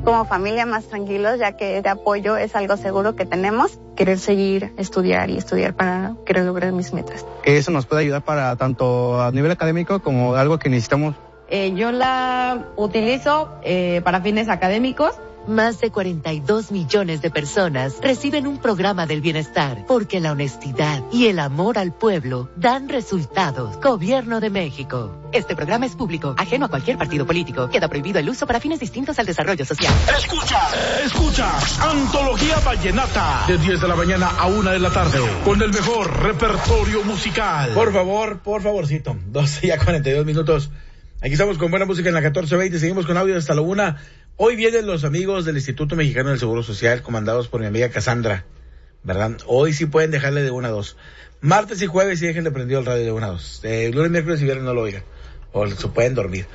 como familia más tranquilos, ya que de apoyo es algo seguro que tenemos. Querer seguir, estudiar para querer lograr mis metas. Que eso nos puede ayudar para tanto a nivel académico como algo que necesitamos. Yo la utilizo para fines académicos. Más de 42 millones de personas reciben un programa del bienestar porque la honestidad y el amor al pueblo dan resultados. Gobierno de México. Este programa es público, ajeno a cualquier partido político. Queda prohibido el uso para fines distintos al desarrollo social. Escucha, Antología Vallenata, de 10 de la mañana a 1 de la tarde, con el mejor repertorio musical. Por favorcito, 12 ya 42 minutos. Aquí estamos con buena música en la 1420, seguimos con audio hasta la 1. Hoy vienen los amigos del Instituto Mexicano del Seguro Social, comandados por mi amiga Cassandra, ¿verdad? Hoy sí pueden dejarle de 1 a 2. Martes y jueves sí déjenle prendido el radio de 1 a 2. Lunes, miércoles y viernes no lo oigan, o se pueden dormir.